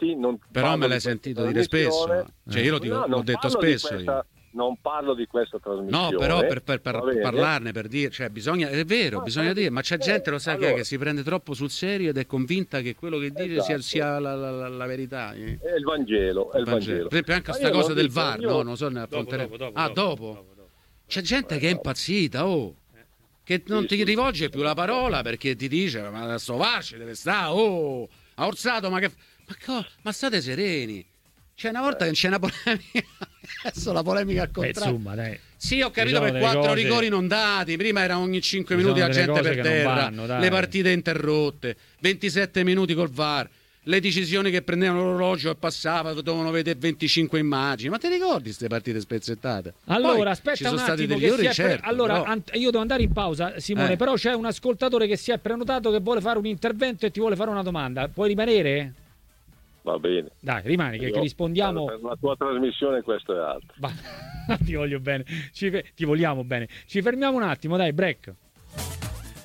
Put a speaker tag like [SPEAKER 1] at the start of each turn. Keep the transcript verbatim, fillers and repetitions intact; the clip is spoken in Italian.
[SPEAKER 1] fatti non
[SPEAKER 2] però me l'hai sentito dire spesso, cioè io lo dico,
[SPEAKER 1] no,
[SPEAKER 2] l'ho detto spesso
[SPEAKER 1] questa,
[SPEAKER 2] io.
[SPEAKER 1] non parlo di questa trasmissione,
[SPEAKER 2] no, però per, per, per parlarne, per dire, cioè bisogna, è vero,
[SPEAKER 1] ma
[SPEAKER 2] bisogna dire, ma c'è
[SPEAKER 1] eh,
[SPEAKER 2] gente, lo sai,
[SPEAKER 1] allora,
[SPEAKER 2] che, che si prende troppo sul serio ed è convinta che quello che dice
[SPEAKER 1] esatto.
[SPEAKER 2] sia, sia la, la, la verità.
[SPEAKER 1] È il Vangelo, è il Vangelo.
[SPEAKER 2] Per esempio anche questa cosa del V A R, io... no, non so, ne affronteremo. Dopo, dopo, ah, dopo? dopo. dopo, dopo. C'è gente eh, che è impazzita, oh, che non sì, ti sì, rivolge sì, più la parola perché ti dice, ma adesso V A R ci deve stare, oh, ha orsato, ma che... Ma, co... ma state sereni. C'è una volta che c'è una polemica, adesso la polemica al contrario.
[SPEAKER 3] Eh, insomma, dai.
[SPEAKER 2] Sì, ho capito, per quattro cose... rigori non dati, prima era ogni cinque minuti la gente per terra, vanno, le partite interrotte, ventisette minuti col V A R, le decisioni che prendevano l'orologio e passava, dovevano vedere venticinque immagini. Ma ti ricordi queste partite spezzettate?
[SPEAKER 3] Allora,
[SPEAKER 2] Poi,
[SPEAKER 3] aspetta
[SPEAKER 2] ci sono
[SPEAKER 3] un
[SPEAKER 2] stati
[SPEAKER 3] attimo,
[SPEAKER 2] degli ori,
[SPEAKER 3] pre...
[SPEAKER 2] certo,
[SPEAKER 3] allora,
[SPEAKER 2] però...
[SPEAKER 3] ant... io devo andare in pausa, Simone, eh. però c'è un ascoltatore che si è prenotato che vuole fare un intervento e ti vuole fare una domanda. Puoi rimanere?
[SPEAKER 1] Va bene.
[SPEAKER 3] Dai, rimani che, che rispondiamo.
[SPEAKER 1] Per la tua trasmissione questo è altro.
[SPEAKER 3] Ti voglio bene, ci fe... ti vogliamo bene. Ci fermiamo un attimo, dai, break.